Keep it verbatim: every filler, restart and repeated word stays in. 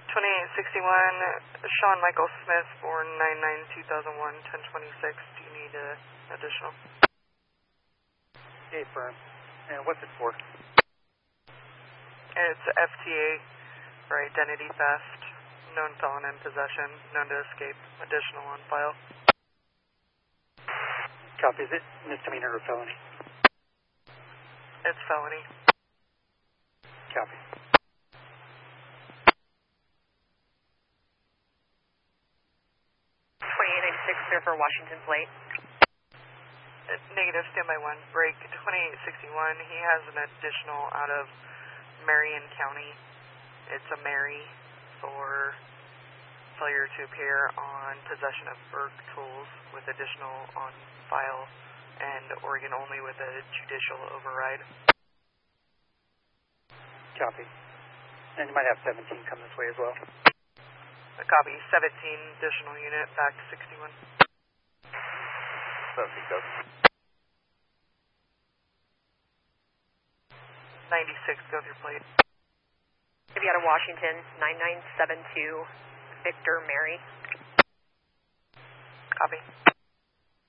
twenty-eight sixty-one, Sean Michael Smith, born nine nine two thousand one, ten twenty-six. Do you need uh, additional? Okay, firm. And what's it for? It's F T A for identity theft, known felon in possession, known to escape, additional on file. Copy. Is it misdemeanor or felony? It's felony. Copy. twenty-eight ninety-six, clear for Washington Plate. Uh, negative, standby one, break twenty-eight sixty-one. He has an additional out of Marion County. It's a Mary for failure to appear on possession of Berg tools with additional on file and Oregon only with a judicial override. Copy. And you might have seventeen come this way as well. A copy, seventeen additional unit, back to sixty-one. seventeen copy. ninety-six, go through plate. If you out of Washington, nine nine seven two, Victor Mary. Copy.